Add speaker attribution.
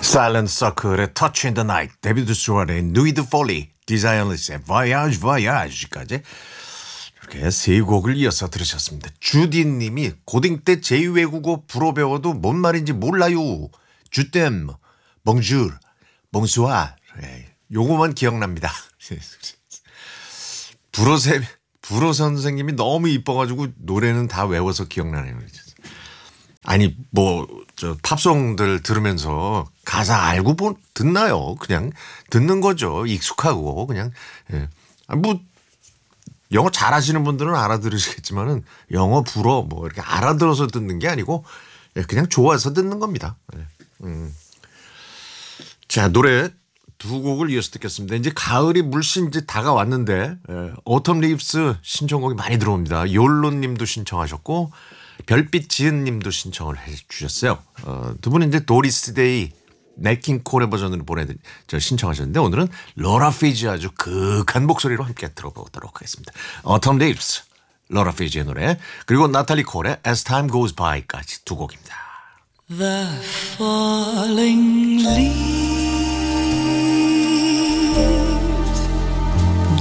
Speaker 1: Silent Circle의 Touch in the Night, 데비드 스튜어트의 Nuit de Folie, 디자이언리스의 Voyage Voyage까지 이렇게 세 곡을 이어서 들으셨습니다. 주디님이 고딩 때 제2외국어 불어 배워도 뭔 말인지 몰라요. 주댐, 봉주르, 봉수아, 요거만 기억납니다. 불어 선생님이 너무 이뻐가지고 노래는 다 외워서 기억나네요. 아니 저 팝송들 들으면서 가사 알고 듣나요? 그냥 듣는 거죠. 익숙하고 그냥 뭐 영어 잘하시는 분들은 알아들으시겠지만은 영어 불어 뭐 이렇게 알아들어서 듣는 게 아니고 그냥 좋아서 듣는 겁니다. 자, 노래 두 곡을 이어서 듣겠습니다. 이제 가을이 물씬 이제 다가왔는데 오텀 리브스 신청곡이 많이 들어옵니다. 욜로님도 신청하셨고 별빛 지은님도 신청을 해주셨어요. 두 분은 이제 도리스 데이 네킹 콜의 버전으로 신청하셨는데 오늘은 로라 피지 아주 극한 목소리로 함께 들어보도록 하겠습니다. Autumn Leaves, 로라 피지의 노래, 그리고 나탈리 콜의 As Time Goes By까지 두 곡입니다.
Speaker 2: The falling leaves